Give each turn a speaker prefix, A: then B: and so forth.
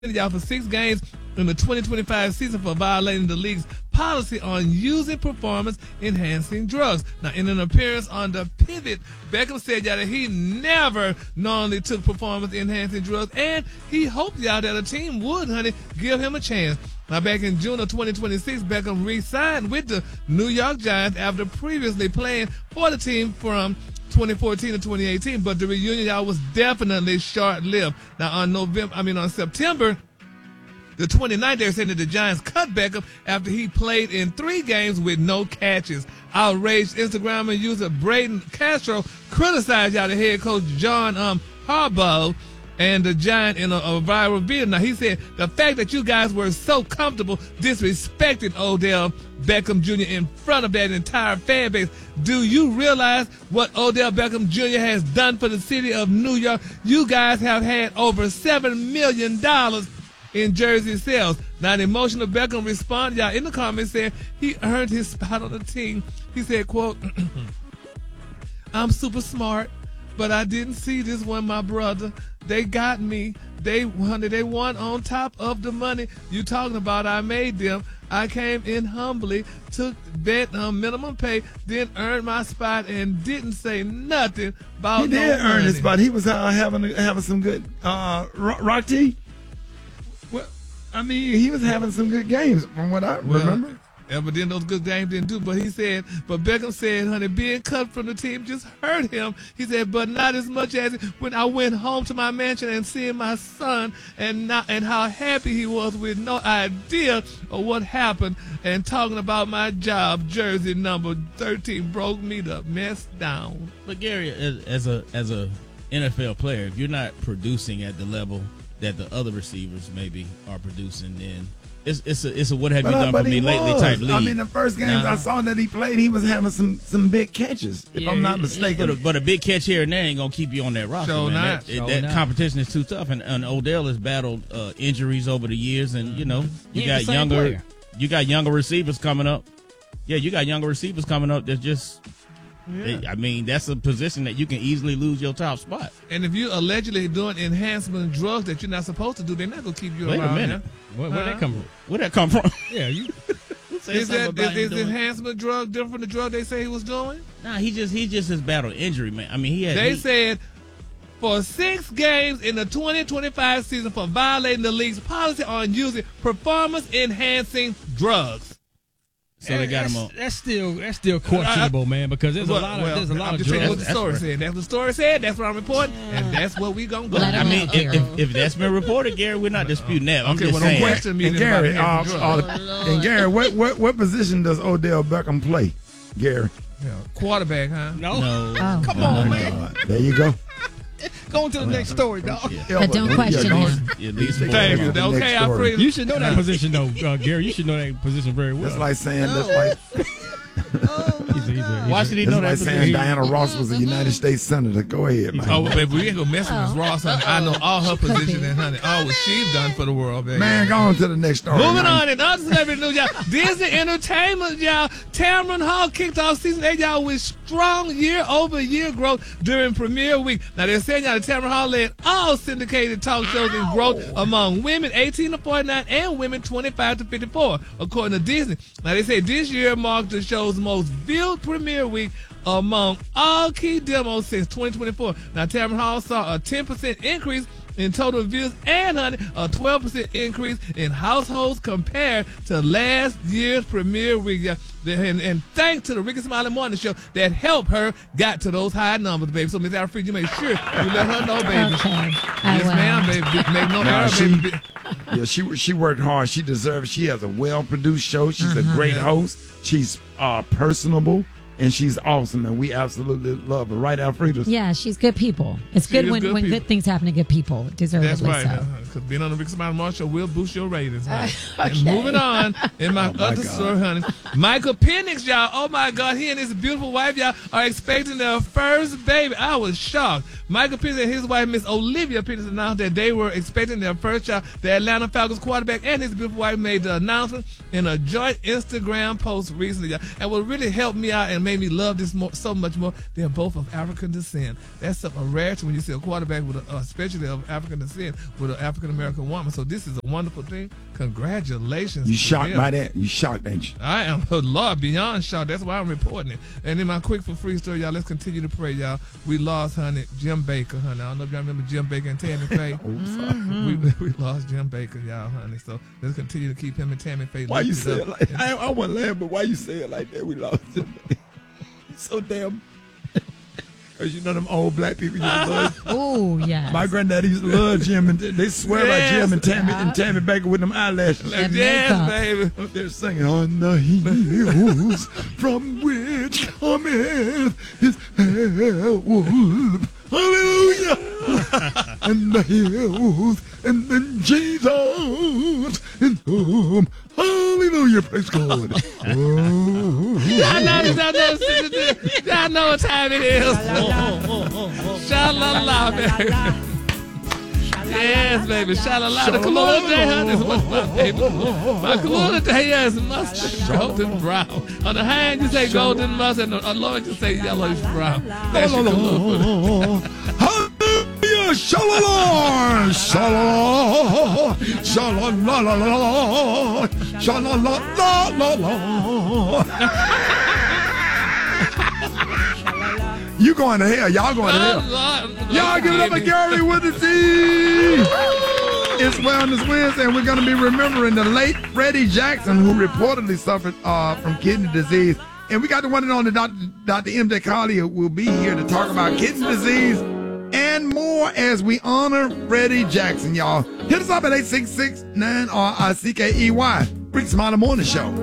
A: y'all for 6 games in the 2025 season for violating the league's policy on using performance-enhancing drugs. Now, in an appearance on The Pivot, Beckham said y'all that he never knowingly took performance-enhancing drugs, and he hoped y'all that a team would, honey, give him a chance. Now, back in June of 2026, Beckham re-signed with the New York Giants after previously playing for the team from 2014 to 2018, but the reunion, y'all, was definitely short-lived. Now, on September the 29th, they're saying that the Giants cut Beckham after he played in 3 games with no catches. Outraged Instagram user Braden Castro criticized y'all the head coach John Harbaugh and the Giant in a viral video. Now, he said the fact that you guys were so comfortable disrespecting Odell Beckham Jr. in front of that entire fan base. Do you realize what Odell Beckham Jr. has done for the city of New York? You guys have had over $7 million in jersey sales. Now, the emotional Beckham responded, y'all, in the comments saying he earned his spot on the team. He said, quote, I'm super smart, but I didn't see this one, my brother. They got me. They won on top of the money you talking about. I made them. I came in humbly, took bet minimum pay, then earned my spot and didn't say nothing about.
B: He did earn his spot. He was having some good Rocky. Well, I mean, he was having some good games from what I remember.
A: Yeah, but then those good games didn't do. But Beckham said, honey, being cut from the team just hurt him. He said, but not as much as when I went home to my mansion and seeing my son and how happy he was with no idea of what happened and talking about my job, jersey number 13 broke me the mess down.
C: But Gary, as a NFL player, if you're not producing at the level that the other receivers maybe are producing, then it's a what have you done for me lately type league.
B: I mean, the first games I saw that he played, he was having some big catches, if I'm not mistaken.
C: But a big catch here and there ain't gonna keep you on that roster.
A: So
C: man. That competition is too tough, and Odell has battled injuries over the years, and you got younger receivers coming up. Yeah, you got younger receivers coming up. That's just. Yeah. I mean, that's a position that you can easily lose your top spot.
A: And if you're allegedly doing enhancement drugs that you're not supposed to do, they're not going to keep you
C: around.
A: Wait
C: a minute.
D: Where'd that come from?
C: Where'd that come from?
D: Yeah, you.
A: Is enhancement drug different from the drug they say he was doing?
C: Nah, he just has battled injury, man. I mean,
A: They said for 6 games in the 2025 season for violating the league's policy on using performance-enhancing drugs.
C: So they got him on.
D: That's still questionable, man, because there's a lot of drugs.
A: What the story said. That's what the story said. That's what I'm reporting, and that's what we gonna go.
C: I mean, if that's been reported, Gary, we're not disputing that. I'm just saying.
A: Don't question me.
B: And Gary, what position does Odell Beckham play, Gary?
A: Quarterback, huh?
D: No. Come on, man.
B: God. There you go.
D: Go on to the next story, dog.
E: But don't question him.
A: Thank you. Okay, I pray.
D: You should know that position, though, Gary. You should know that position very well.
B: That's like saying
C: why should he know that?
B: That's like saying Diana Ross was a United States Senator. Go ahead, man.
A: Oh, baby, we ain't gonna mess with Miss Ross. Honey. I know all her position and honey, all what she's done for the world, baby.
B: Man, go on to the next story.
A: Moving on, in other celebrity news, y'all. Disney Entertainment, y'all. Tamron Hall kicked off season 8, y'all, with strong year-over-year growth during premiere week. Now, they're saying, y'all, that Tamron Hall led all syndicated talk shows in growth among women 18 to 49 and women 25 to 54, according to Disney. Now, they say this year marked the show's most viewed premiere week among all key demos since 2024. Now, Tamron Hall saw a 10% increase in total views and, honey, a 12% increase in households compared to last year's premiere week. And thanks to the Ricky Smiley Morning Show that helped her got to those high numbers, baby. So, Miss Alfred, you make sure you let her know, baby.
E: Okay.
A: Yes, ma'am, baby. Make no error, baby.
B: Yeah, she worked hard. She deserves. She has a well-produced show. She's a great host. She's personable. And she's awesome, and we absolutely love her. Right, Alfreda?
E: Yeah, she's good people. It's good when good things happen to good people. Deservedly
A: That's right. Because being on the Ricky Smiley Morning Show will boost your ratings. Okay. And moving on, in my other story, honey, Michael Penix, y'all. Oh, my God. He and his beautiful wife, y'all, are expecting their first baby. I was shocked. Michael Peterson and his wife, Miss Olivia Peterson, announced that they were expecting their first child. The Atlanta Falcons quarterback and his beautiful wife made the announcement in a joint Instagram post recently. And what really helped me out and made me love this so much more, they're both of African descent. That's a rarity when you see a quarterback with especially of African descent with an African American woman. So this is a wonderful thing. Congratulations.
B: You shocked by that? You shocked, ain't you?
A: I am, Lord, beyond shocked. That's why I'm reporting it. And in my quick for free story, y'all, let's continue to pray, y'all. We lost, honey, Jim Baker, honey. I don't know if y'all remember Jim Baker and Tammy Faye. We lost Jim Baker, y'all, honey. So let's continue to keep him and Tammy Faye.
B: Why you say it like that? I wasn't laughing, but why you say it like that? We lost Jim Baker. So damn. Because you know them old black people used to love.
E: Oh, yeah.
B: My granddaddy used to love Jim, and they swear by Jim and Tammy Baker with them eyelashes.
A: Yes, baby.
B: They're singing on the hills from which cometh his help. Hallelujah. And the hills, and then Jesus in whom. Hallelujah. Praise God.
A: Y'all know what time it is. Sha-la-la, baby. Yes, baby. Sha-la-la. The Kalula Day, honey, is what's my baby. My Kalula Day is mustard golden brown. On the hand, you say golden mustard, and on the lower, you say yellowish brown. That's your Kalula.
B: Hallelujah. Sha-la-la. Sha-la-la. Sha-la-la-la-la. Sha-la-la-la-la-la. You going to hell. Y'all going to hell. Y'all give it up for Gary with the Z. It's Wellness Wednesday, and we're going to be remembering the late Freddie Jackson, who reportedly suffered from kidney disease. And we got the one and only Dr. M.J. Colley, who will be here to talk about kidney disease and more as we honor Freddie Jackson, y'all. Hit us up at 866-9-RICKEY. Rick Smiley Morning Show.